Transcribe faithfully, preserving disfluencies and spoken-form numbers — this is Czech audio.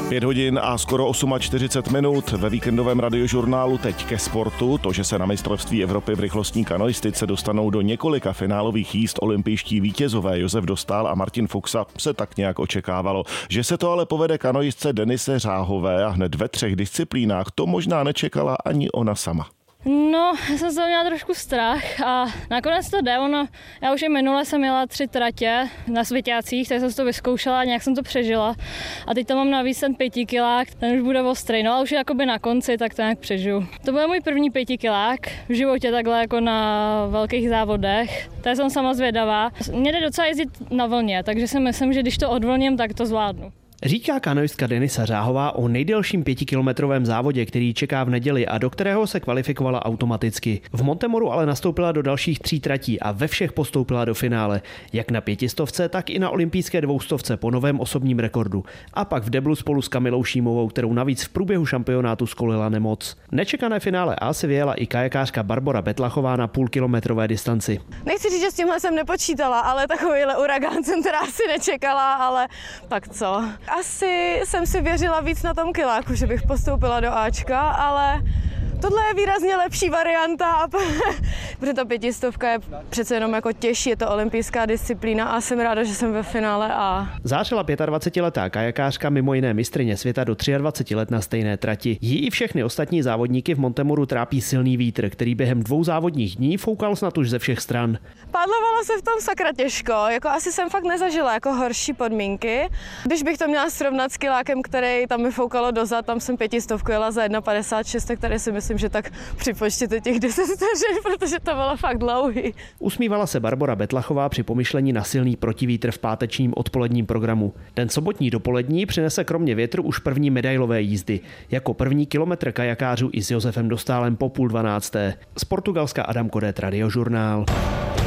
Pět hodin a skoro čtyřicet osm minut ve víkendovém radiožurnálu teď ke sportu. To, že se na mistrovství Evropy v rychlostní kanoistice dostanou do několika finálových jízd olympijští vítězové Josef Dostál a Martin Fuxa, se tak nějak očekávalo. Že se to ale povede kanoistce Denise Řáhové a hned ve třech disciplínách, to možná nečekala ani ona sama. No, já jsem se měla trošku strach a nakonec to jde. Ono, já už i minule jsem měla tři tratě na svěťácích, tak jsem to vyzkoušela a nějak jsem to přežila. A teď tam mám navíc ten pětikilák, ten už bude ostrý, no a už je jakoby na konci, tak to nějak přežiju. To bude můj první pětikilák v životě takhle jako na velkých závodech, tak jsem sama zvědavá. Mně jde docela jezdit na vlně, takže si myslím, že když to odvlním, tak to zvládnu. Říká kanoistka Denisa Řáhová o nejdelším pětikilometrovém závodě, který čeká v neděli a do kterého se kvalifikovala automaticky. V Montemoru ale nastoupila do dalších tří tratí a ve všech postoupila do finále. Jak na pětistovce, tak i na olympijské dvoustovce po novém osobním rekordu. A pak v deblu spolu s Kamilou Šímovou, kterou navíc v průběhu šampionátu skolila nemoc. Nečekané finále A si vyjela i kajakářka Barbora Betlachová na půlkilometrové distanci. Nechci říct, že s tímhle jsem nepočítala, ale takovýhle uragán jsem teda asi nečekala, ale tak co. Asi jsem si věřila víc na tom kiláku, že bych postoupila do Ačka, ale tohle je výrazně lepší varianta, protože ta pětistovka je přece jenom jako těžší, je to olympijská disciplína a jsem ráda, že jsem ve finále A. Zářila dvacetiletá kajakářka, mimo jiné mistryně světa do dvaceti třech let na stejné trati. Jí i všechny ostatní závodníky v Montemoru trápí silný vítr, který během dvou závodních dní foukal snad už ze všech stran. Pádlovalo se v tom sakra těžko, jako asi jsem fakt nezažila jako horší podmínky. Když bych to měla srovnat s kilákem, který tam mi foukalo dozad, tam jsem pětistovku jela za jedna padesát šest, tak tady si myslím, že tak připočtěte těch deset vteřin, protože to bylo fakt dlouhý. Usmívala se Barbora Betlachová při pomyšlení na silný protivítr v pátečním odpoledním programu. Ten sobotní dopolední přinese kromě větru už první medailové jízdy. Jako první kilometr kajakářů i s Josefem Dostálem po půl dvanácté. Z Portugalska Adam Kodet, Radiožurnál.